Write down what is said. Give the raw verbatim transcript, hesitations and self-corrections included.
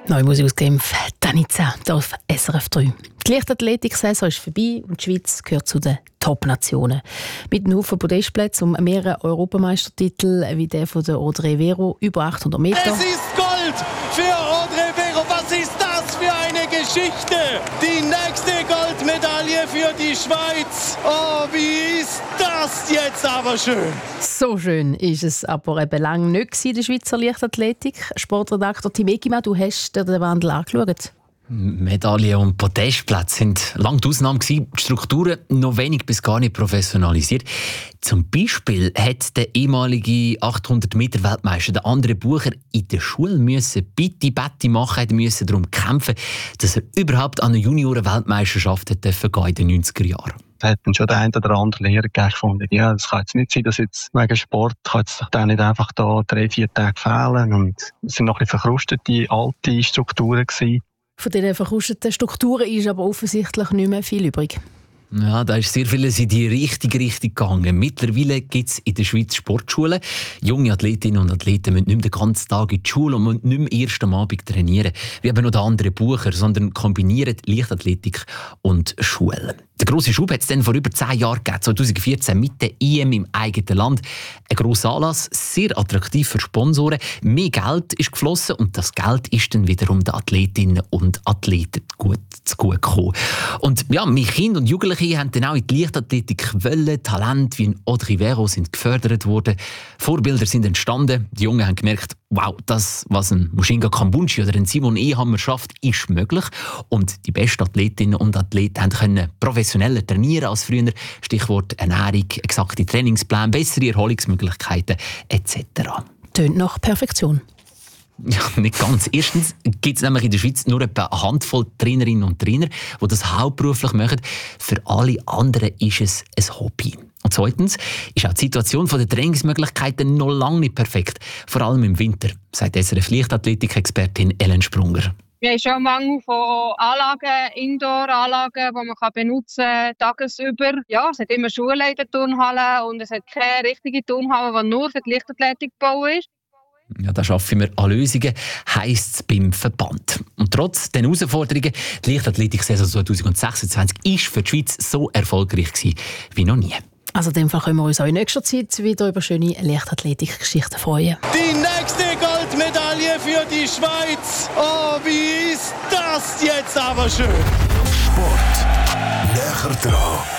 Neue Musik aus Genf, Danica, hier auf S R F drei. Die Leichtathletik-Saison ist vorbei und die Schweiz gehört zu den Top-Nationen. Mit einem Haufen Podestplätzen und mehreren Europameistertiteln wie der von der Audrey Vero, über achthundert Meter. Es ist Gold für Audrey Vero. Was ist das für eine Geschichte? Die nächste Goldmedaille für die Schweiz. Oh, wie ist das jetzt aber schön? So schön ist es aber eben lange nicht in der Schweizer Leichtathletik. Sportredakteur Tim Egimann, du hast dir den Wandel angeschaut. Medaillen und Podestplätze sind lange die Ausnahme gewesen. Die Strukturen noch wenig bis gar nicht professionalisiert. Zum Beispiel hat der ehemalige achthundert Meter Weltmeister, der André Bucher, in der Schule müssen bitte Betty machen, hat müssen darum kämpfen, dass er überhaupt an eine Junioren-Weltmeisterschaft gehen durfte in den neunziger Jahren. Es hat dann schon der eine oder andere Lehrer gefunden, ja, es kann jetzt nicht sein, dass jetzt wegen Sport kann jetzt dann nicht einfach da drei, vier Tage fehlen. Und es sind noch ein bisschen verkrustete alte Strukturen gewesen. Von diesen verkrusteten Strukturen ist aber offensichtlich nicht mehr viel übrig. Ja, da ist sehr vieles in die richtige Richtung gegangen. Mittlerweile gibt es in der Schweiz Sportschulen. Junge Athletinnen und Athleten müssen nicht mehr den ganzen Tag in die Schule und müssen nicht mehr erst am Abend trainieren, wie eben noch der andere Bucher, sondern kombinieren Leichtathletik und Schule. Der grosse Schub hat es dann vor über zehn Jahren gegeben, zwanzig vierzehn mit der I M im eigenen Land. Ein grosser Anlass, sehr attraktiv für Sponsoren. Mehr Geld ist geflossen und das Geld ist dann wiederum den Athletinnen und Athleten gut zu gut gekommen. Und ja, meine Kinder und Jugendliche haben dann auch in die Leichtathletik wollen. Talente wie in Audrey Vero sind gefördert worden. Vorbilder sind entstanden. Die Jungen haben gemerkt, wow, das, was ein Mushinga Kambunchi oder ein Simon Ehammer schafft, ist möglich. Und die besten Athletinnen und Athleten haben können professioneller trainieren als früher. Stichwort Ernährung, exakte Trainingspläne, bessere Erholungsmöglichkeiten et cetera. Tönt nach Perfektion. Ja, nicht ganz. Erstens gibt es nämlich in der Schweiz nur etwa eine Handvoll Trainerinnen und Trainer, die das hauptberuflich machen. Für alle anderen ist es ein Hobby. Und zweitens ist auch die Situation der Trainingsmöglichkeiten noch lange nicht perfekt. Vor allem im Winter, sagt S R F-Leichtathletik-Expertin Ellen Sprunger. Wir haben schon einen Mangel von Anlagen, Indoor-Anlagen, die man benutzen kann, tagesüber. Ja, es hat immer Schulen in der Turnhalle und es hat keine richtige Turnhalle, die nur für die Leichtathletik gebaut ist. Ja, da schaffen wir an Lösungen, heisst es beim Verband. Und trotz den Herausforderungen, die Leichtathletik-Saison zwanzig sechsundzwanzig war für die Schweiz so erfolgreich gewesen wie noch nie. Also in dem Fall können wir uns auch in nächster Zeit wieder über schöne Leichtathletik-Geschichten freuen. Die nächste Goldmedaille für die Schweiz. Oh, wie ist das jetzt aber schön? Sport. Näher dran.